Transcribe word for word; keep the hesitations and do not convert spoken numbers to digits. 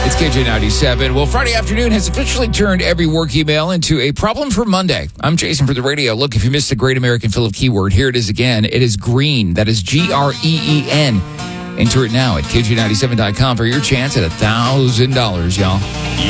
It's K J ninety-seven. Well, Friday afternoon has officially turned every work email into a problem for Monday. I'm Jason for the radio. Look, if you missed the Great American Philip keyword, here it is again. It is green. That is G R E E N. Enter it now at K J ninety-seven dot com for your chance at one thousand dollars, y'all.